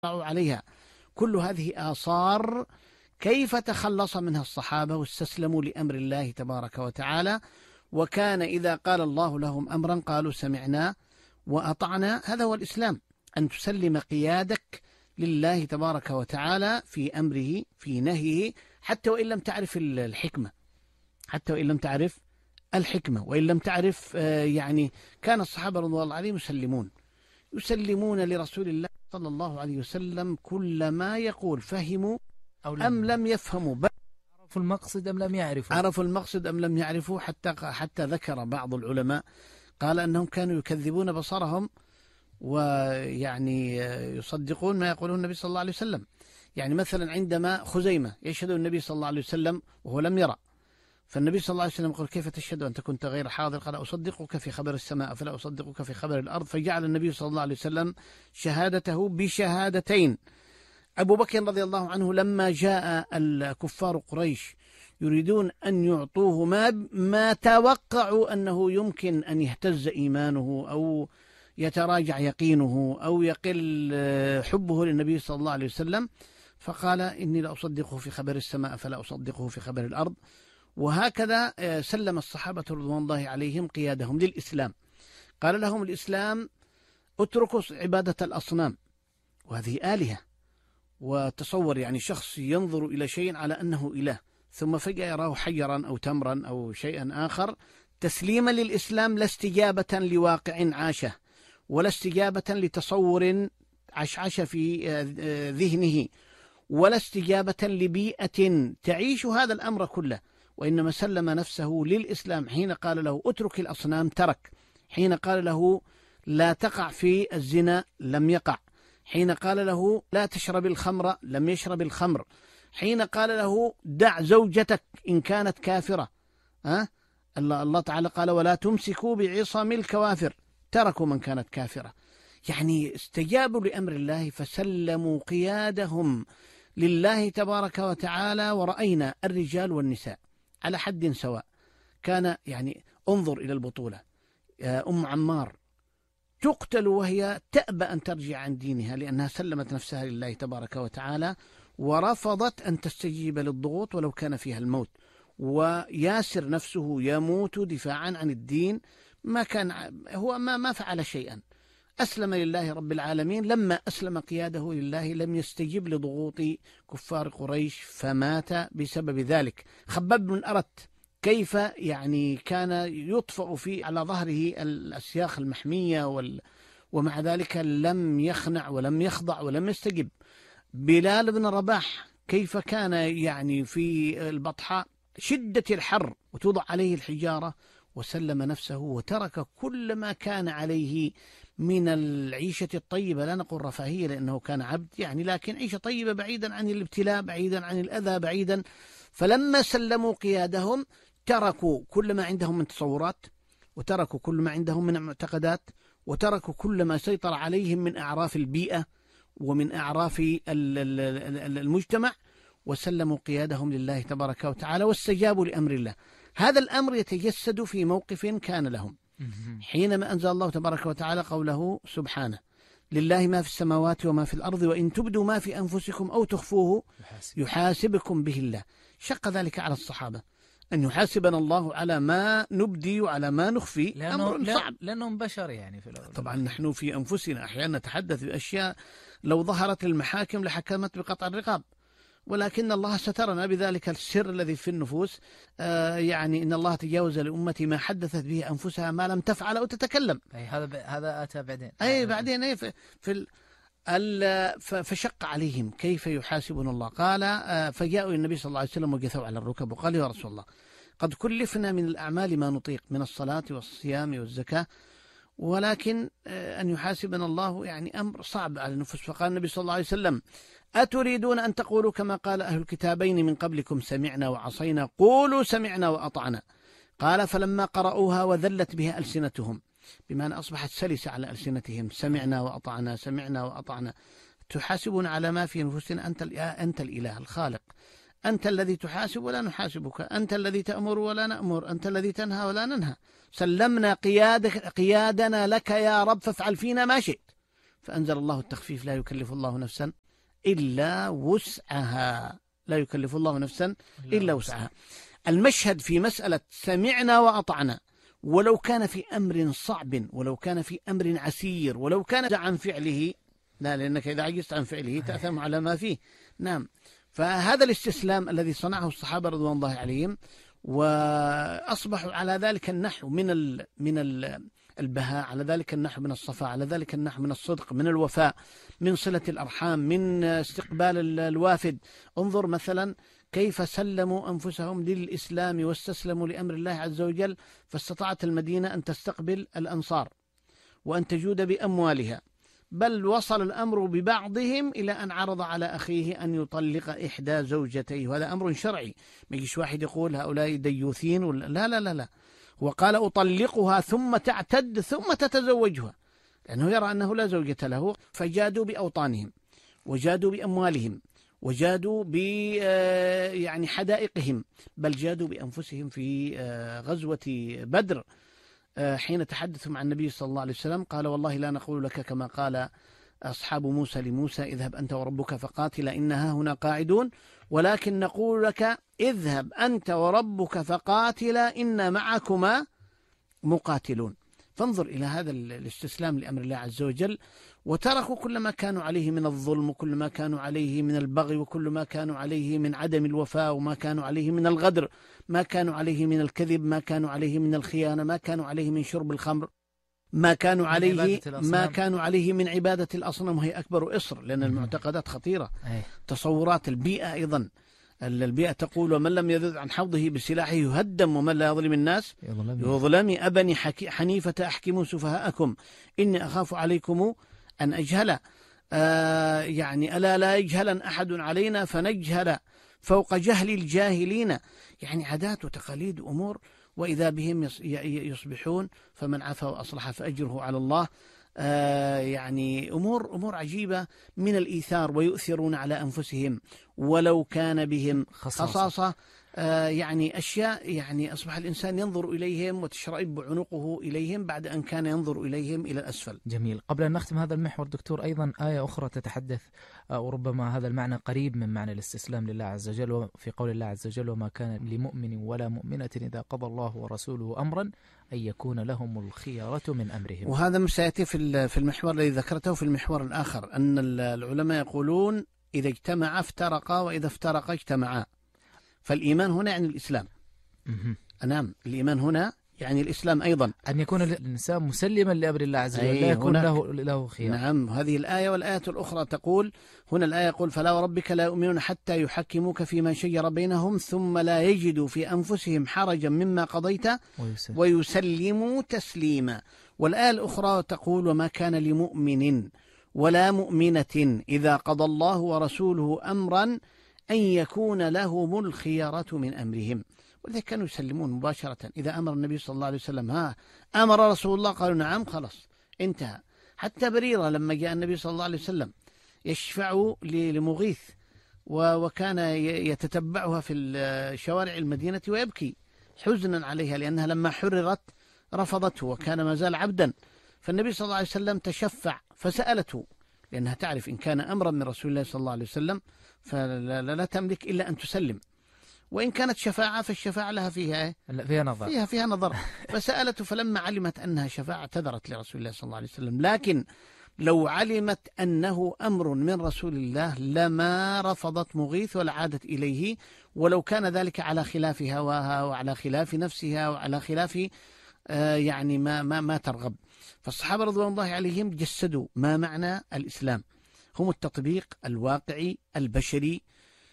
عليها. كل هذه آثار كيف تخلص منها الصحابة واستسلموا لأمر الله تبارك وتعالى، وكان إذا قال الله لهم أمرا قالوا سمعنا وأطعنا. هذا هو الإسلام، أن تسلم قيادك لله تبارك وتعالى في أمره في نهيه، حتى وإن لم تعرف الحكمة، حتى وإن لم تعرف الحكمة، وإن لم تعرف يعني كان الصحابة رضي الله عليهم يسلمون لرسول الله صلى الله عليه وسلم كل ما يقول، فهموا أم لم يفهموا، عرفوا المقصد أم لم يعرفوا، عرفوا المقصد أم لم يعرفوا. حتى ذكر بعض العلماء قال أنهم كانوا يكذبون بصرهم ويعني يصدقون ما يقوله النبي صلى الله عليه وسلم. يعني مثلا عندما خزيمة يشهد النبي صلى الله عليه وسلم وهو لم يرى، فالنبي صلى الله عليه وسلم يقول كيف تشهد وأنت كنت غير حاضر؟ قال أصدقك في خبر السماء فلا أصدقك في خبر الأرض. فجعل النبي صلى الله عليه وسلم شهادته بشهادتين. أبو بكر رضي الله عنه لما جاء الكفار قريش يريدون أن يعطوه ما توقعوا أنه يمكن أن يهتز إيمانه أو يتراجع يقينه أو يقل حبه للنبي صلى الله عليه وسلم، فقال إني لا أصدقه في خبر السماء فلا أصدقه في خبر الأرض. وهكذا سلم الصحابة رضوان الله عليهم قيادهم للإسلام. قال لهم الإسلام اتركوا عبادة الأصنام، وهذه آلهة. وتصور يعني شخص ينظر إلى شيء على أنه إله، ثم فجأة يراه حجرا أو تمرا أو شيئا آخر. تسليما للإسلام لا استجابة لواقع عاشه، ولا استجابة لتصور عشعش في ذهنه، ولا استجابة لبيئة تعيش هذا الأمر كله، وإنما سلم نفسه للإسلام. حين قال له اترك الأصنام ترك، حين قال له لا تقع في الزنا لم يقع، حين قال له لا تشرب الخمر لم يشرب الخمر، حين قال له دع زوجتك إن كانت كافرة، الله تعالى قال ولا تمسكوا بعصم الكوافر، تركوا من كانت كافرة. يعني استجابوا لأمر الله فسلموا قيادهم لله تبارك وتعالى. ورأينا الرجال والنساء على حد سواء. كان يعني انظر إلى البطولة، أم عمار تقتل وهي تأبى أن ترجع عن دينها لأنها سلمت نفسها لله تبارك وتعالى، ورفضت أن تستجيب للضغوط ولو كان فيها الموت. وياسر نفسه يموت دفاعا عن الدين، ما كان هو ما فعل شيئا، أسلم لله رب العالمين. لما أسلم قياده لله لم يستجب لضغوط كفار قريش فمات بسبب ذلك. خباب بن أرت كيف يعني كان يطفأ على ظهره الأسياخ المحمية ومع ذلك لم يخنع ولم يخضع ولم يستجب. بلال بن رباح كيف كان يعني في البطحاء شدة الحر وتوضع عليه الحجارة وسلم نفسه وترك كل ما كان عليه من العيشة الطيبة، لا نقول رفاهية لأنه كان عبد يعني، لكن عيشة طيبة بعيدا عن الابتلاء، بعيدا عن الأذى، بعيدا. فلما سلموا قيادهم تركوا كل ما عندهم من تصورات، وتركوا كل ما عندهم من معتقدات، وتركوا كل ما سيطر عليهم من أعراف البيئة ومن أعراف المجتمع، وسلموا قيادهم لله تبارك وتعالى واستجابوا لأمر الله. هذا الأمر يتجسد في موقف كان لهم حينما أنزل الله تبارك وتعالى قوله سبحانه لله ما في السماوات وما في الأرض وإن تبدوا ما في أنفسكم أو تخفوه يحاسبكم به الله. شق ذلك على الصحابة أن يحاسبنا الله على ما نبدي وعلى ما نخفي، أمر صعب لأنهم بشر يعني طبعا نحن في أنفسنا أحيانا نتحدث بأشياء لو ظهرت المحاكم لحكمت بقطع الرقاب، ولكن الله سترنا بذلك السر الذي في النفوس. يعني إن الله تجاوز لأمتي ما حدثت به أنفسها ما لم تفعل أو تتكلم. هذا أتى بعدين. بعدين فشق عليهم كيف يحاسبون الله. قال فجاءوا النبي صلى الله عليه وسلم وجثوا على الركب وقال يا رسول الله قد كلفنا من الأعمال ما نطيق من الصلاة والصيام والزكاة، ولكن أن يحاسبنا الله يعني أمر صعب على النفوس. فقال النبي صلى الله عليه وسلم أتريدون أن تقولوا كما قال أهل الكتابين من قبلكم سمعنا وعصينا قولوا سمعنا وأطعنا. قال فلما قرأوها وذلت بها ألسنتهم، بمعنى أصبحت سلسة على ألسنتهم، سمعنا وأطعنا سمعنا وأطعنا. تحاسبون على ما في نفوسنا، أنت الإله الخالق، أنت الذي تحاسب ولا نحاسبك، أنت الذي تأمر ولا نأمر، أنت الذي تنهى ولا ننهى. سلمنا قيادنا لك يا رب فافعل فينا ما شئت. فأنزل الله التخفيف: لا يكلف الله نفسا إلا وسعها. لا يكلف الله نفسا إلا وسعها. المشهد في مسألة سمعنا وأطعنا، ولو كان في أمر صعب، ولو كان في أمر عسير، ولو كان عن فعله، لا، لأنك إذا عجزت عن فعله تأثم على ما فيه. نعم. فهذا الاستسلام الذي صنعه الصحابة رضوان الله عليهم، وأصبحوا على ذلك النحو من البهاء، على ذلك النحو من الصفاء، على ذلك النحو من الصدق، من الوفاء، من صلة الأرحام، من استقبال الوافد. انظر مثلا كيف سلموا أنفسهم للإسلام واستسلموا لأمر الله عز وجل، فاستطاعت المدينة أن تستقبل الأنصار وأن تجود بأموالها، بل وصل الأمر ببعضهم إلى أن عرض على أخيه أن يطلق إحدى زوجتيه، وهذا أمر شرعي. ما يجيش واحد يقول هؤلاء ديوثين لا لا لا لا، وقال أطلقها ثم تعتد ثم تتزوجها، لأنه يرى أنه لا زوجة له. فجادوا بأوطانهم، وجادوا بأموالهم، وجادوا يعني حدائقهم، بل جادوا بأنفسهم في غزوة بدر. حين تحدثوا مع النبي صلى الله عليه وسلم قال: والله لا نقول لك كما قال أصحاب موسى لموسى: اذهب أنت وربك فقاتلا إنها هنا قاعدون، ولكن نقول لك اذهب أنت وربك فقاتلا إنا معكما مقاتلون. فانظر إلى هذا الاستسلام لأمر الله عز وجل، وتركوا كل ما كانوا عليه من الظلم، وكل ما كانوا عليه من البغي، وكل ما كانوا عليه من عدم الوفاء، وما كانوا عليه من الغدر، ما كانوا عليه من الكذب، ما كانوا عليه من الخيانة، ما كانوا عليه من شرب الخمر، ما كانوا عليه من عبادة الأصنام، وهي أكبر إصر، لأن المعتقدات خطيرة. تصورات البيئة أيضا، البيئة تقول: ومن لم يذد عن حوضه بسلاحه يهدم، ومن لا يظلم الناس يظلم. أبني حنيفة أحكموا سفهاءكم إني أخاف عليكم أن أجهل. يعني ألا لا يجهلا أحد علينا فنجهل فوق جهل الجاهلين. يعني عادات وتقاليد وأمور، وإذا بهم يصبحون. فمن عفا وأصلح فأجره على الله. يعني أمور عجيبة من الإيثار، ويؤثرون على أنفسهم ولو كان بهم خصاصة. يعني أشياء، يعني أصبح الإنسان ينظر إليهم وتشرئب عنقه إليهم بعد أن كان ينظر إليهم إلى الأسفل. جميل. قبل أن نختم هذا المحور دكتور، أيضا آية أخرى تتحدث، وربما هذا المعنى قريب من معنى الاستسلام لله عز وجل، وفي قول الله عز وجل: وما كان لمؤمن ولا مؤمنة إذا قضى الله ورسوله أمرا أن يكون لهم الخيرة من أمرهم. وهذا ما سيأتي في المحور الذي ذكرته في المحور الآخر، أن العلماء يقولون: إذا اجتمعا افترقا، وإذا افترقا اجتمعا. فالإيمان هنا يعني الإسلام. نعم، الإيمان هنا يعني الإسلام أيضا، أن يكون الإنسان مسلما لأمر الله عز وجل، لا يكون له خيار. نعم، هذه الآية. والآية الأخرى تقول، هنا الآية يقول: فلا وربك لا يؤمنون حتى يحكموك فيما شجر بينهم ثم لا يجدوا في أنفسهم حرجا مما قضيت ويسلموا تسليما. والآية الأخرى تقول: وما كان لمؤمن ولا مؤمنة إذا قضى الله ورسوله أمرا أن يكون لهم الخيارة من أمرهم. ولذلك كانوا يسلمون مباشرة. إذا أمر النبي صلى الله عليه وسلم: أمر رسول الله، قالوا: نعم، خلاص انتهى. حتى بريرة لما جاء النبي صلى الله عليه وسلم يشفع لمغيث، وكان يتتبعها في شوارع المدينة ويبكي حزنا عليها، لأنها لما حررت رفضته وكان ما زال عبدا. فالنبي صلى الله عليه وسلم تشفع فسألته، لأنها تعرف إن كان أمرا من رسول الله صلى الله عليه وسلم فلا تملك إلا أن تسلم، وإن كانت شفاعة فالشفاعة لها فيها نظر. فسألته، فلما علمت أنها شفاعة اعتذرت لرسول الله صلى الله عليه وسلم. لكن لو علمت أنه أمر من رسول الله لما رفضت مغيث ولا عادت إليه، ولو كان ذلك على خلاف هواها وعلى خلاف نفسها وعلى خلاف يعني ما ترغب. فالصحابة رضوان الله عليهم جسدوا ما معنى الإسلام، هم التطبيق الواقعي البشري.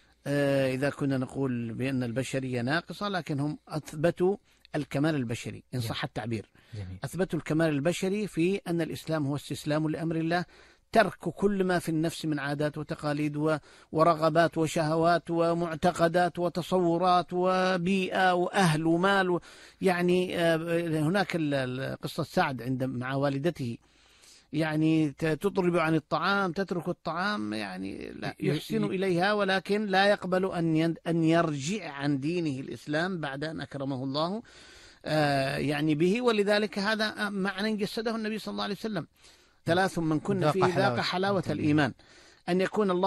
إذا كنا نقول بأن البشرية ناقصة، لكن هم أثبتوا الكمال البشري إن صح التعبير. أثبتوا الكمال البشري في أن الإسلام هو استسلام لأمر الله، ترك كل ما في النفس من عادات وتقاليد ورغبات وشهوات ومعتقدات وتصورات وبيئة وأهل ومال. يعني هناك قصة سعد مع والدته، يعني تطرب عن الطعام، تترك الطعام، يعني لا يحسن إليها، ولكن لا يقبل أن يرجع عن دينه الإسلام بعد أن أكرمه الله يعني به. ولذلك هذا معنى جسده النبي صلى الله عليه وسلم. ثلاث من كن ذاق فيه ذاق حلاوة حلاوة الإيمان، أن يكون الله